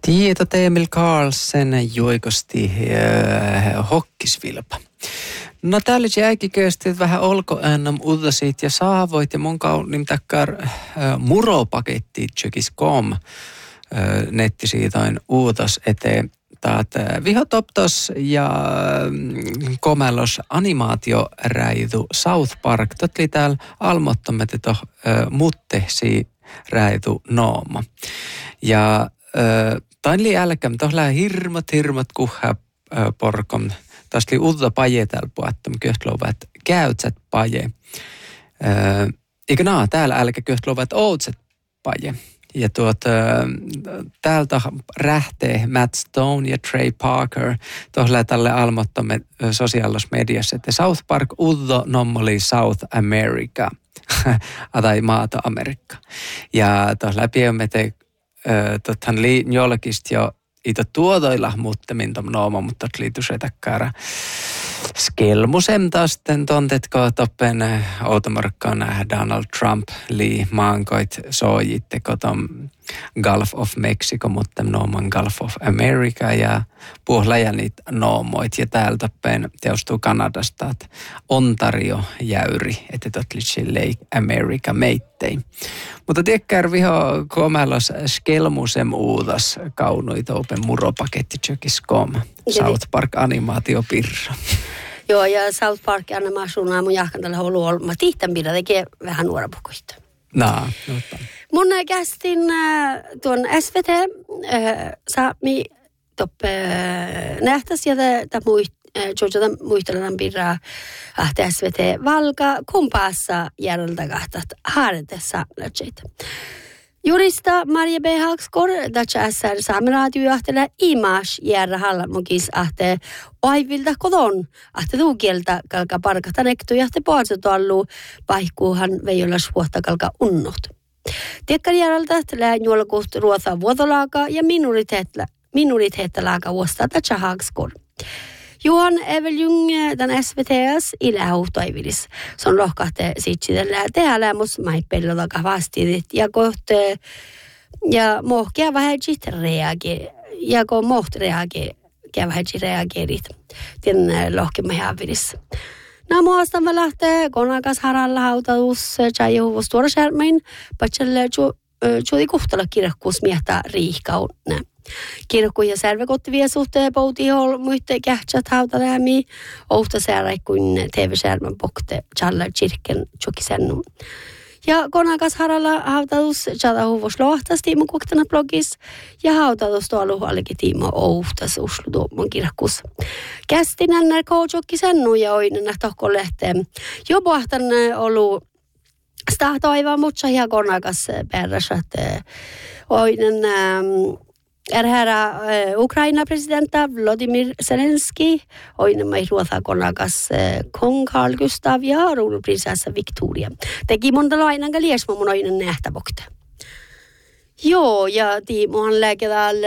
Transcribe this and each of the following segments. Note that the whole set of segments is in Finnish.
Tieto Emil Carlsen juikosti hokkisvilpa. No täällä jäikikösti vähän olkoännam udasit ja saavoit ja mun kaunim takkar muropaketti tjökis.com nettisiitoin uutos eteen. Taat vihotoptos ja komelos animaatioräidu South Park. Totli täällä almottomme teto muttehsi räidu nooma. Ja tainli jälkeen tohlää hirmat kuhää porkom. Tästä oli uutta paje täällä puhuttu, kyhtlouvat käytsät paje. Eikö täällä älkä kyhtlouvat oudset paje. Ja täältä rähtee Matt Stone ja Trey Parker tohlää tälle almottamme sosiaalisessa mediassa, että South Park uddo nommoli South America, tai maata Amerikka. Ja tohlää piemme te tothan jolkist jo ito tuodoilla muuttemin tom nooma, mutta liittyy se takkara skelmusem tasten tontetko toppen outomorkkaan Donald Trump li maankoit soojitte kotom Gulf of Mexico, mutta nooman Gulf of America ja puhlaja niitä noomoit ja täällä toppen teostuu Kanadasta, että Ontario jäyri, että totlitsi Lake America meittei. Mutta tiekkär viho komelos skelmusem uudas kaunui toupen muropaketti tjökis.com South Park animaatiopirra. Joo, ja South Park animaationa mun jahkan tällä ollut olma. Tihtän pidä tekee vähän nuorapukuista. Mutta. Mun kästin tuon SVT saami toppe nähtäs ja muisteletan pidä ahte SVT valka kumpaassa järjeltä kahtat haadetessa lätseitä. Jurista Maria B. Hagskor, tässä SR saameraatiojohtaja Imas järjä hallamukis ahte aivilta kodon, ahte tuukieltä kalka parkata nektu jahte puolsotallu paikkuuhan veijolas vuotta kalka unnot. Tiekkärjärjeltä tulee juolkuht ruotsa vuotolaakaa ja minoriteettalaakaa vuosta tässä Hagskor. Johan Eveljung tämän SVTS ilähuhtoivilis. Se on lohkahte siitsitellä tehdä, mutta mä ei pellotakaan vastiidit. Ja kohta, ja mohkia vähäisit reagee. Ja kun moht reagee, vähäisit reageerit. Tien lohkemme hävilis. No muastan mä lähtee, konakas haralla hautaus, ja johuvus tuoda särmein, patselle juuri kuhtala kirkkuus miehtä riihkaun. Kirkku ja särvekotti vie suhteen poutihol muitte kähtsät hautalämi, ouhta sääräi kuin TV-särmän pokte challa kirken tjokisennu. Ja konakas haralla hautaus challa huvos lohtas tiimun kuktana blogis ja hautaus tuolla huolikin tiimo ouhtas uslu tuomon kirkkus. Kästin NRK tjokisennu ja oinen tohko lehteen. Jo pohtan ollut stahtoiva mutsa ja konakas peräsät oinen Erhärä Ukraina-presidentta Volodymyr Zelensky, oinen mai ruotsa konakas kong Carl Gustaf ja ruunuprinsessa Victoria. Teki monta lainanka liesmo mun oinen nähtävokta. Joo, ja tiimohan lääkedäällä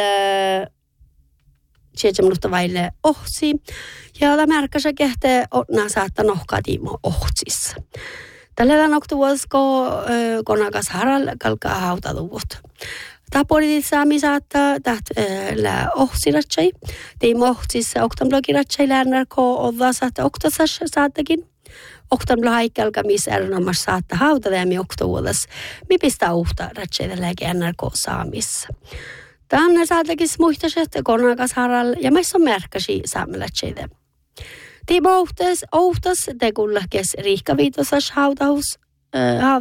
minusta vaille ohtsi. Ja tämä märkäsä kehtee otnaa saattaa nohkaa tiimo ohtsissa. Tällä noktuvuosko konakas haral kalkaa hautatuvut. Tapolitit saami saattaa tähtää ohsiratsai. Tiimo ohsissa oktanblogiratsai NRK odda saattaa oktasas saattakin. Oktanblohaikkalka missä erinomas saattaa hautalämi oktavuodas. Mi pistää uhta ratsaita lääke NRK saamissa. Tänne saattakin muistaset konakas haral ja meissä on märkäsi saamilatsaita. Tiimo ohtas tekullakes riihkaviitosas hautaus.